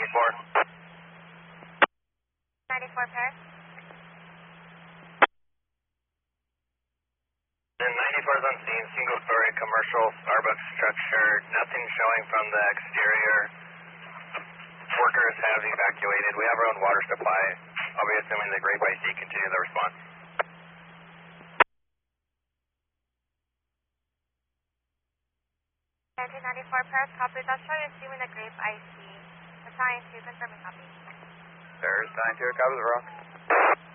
94 pair. The 94 is on scene, single story commercial Starbucks structure, nothing showing from the exterior. Workers have evacuated. We have our own water supply. I'll be assuming the Great White Sea continue the response. 1994 pair, copy. That's why you're assuming the Grape IC. The science, you confirm a copy. There's 92, copy the rock.